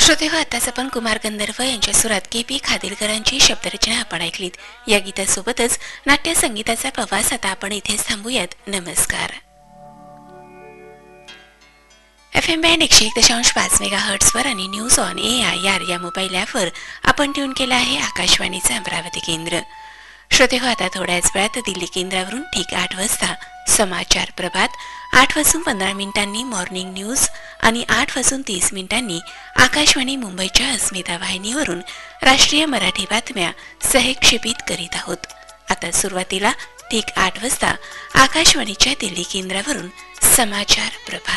श्रोतेहो, आताच आपण कुमार गंधर्व यांच्या सुरात के.पी. खादिलकरांची शब्दरचना आपण ऐकलीत. या गीतासोबतच नाट्य संगीताचा प्रवास आता आपण इथेच थांबूयात. नमस्कार. FM बँड 101.5 मेगाहर्ट्झवर आणि न्यूज ऑन AIR या मोबाईल ॲपवर आपण ट्यून केला आहे आकाशवाणीचं अमरावती केंद्र. श्रोतेहो, आता थोड्याच वेळात दिल्ली केंद्रावरून ठीक 8 वाजता समाचार प्रभात, 8:15 मॉर्निंग न्यूज आणि 8:30 आकाशवाणी मुंबईच्या अस्मिता वाहिनीवरून राष्ट्रीय मराठी बातम्या सहक्षेपित करीत आहोत. आता सुरुवातीला ठीक 8 वाजता आकाशवाणीच्या दिल्ली केंद्रावरून समाचार प्रभात.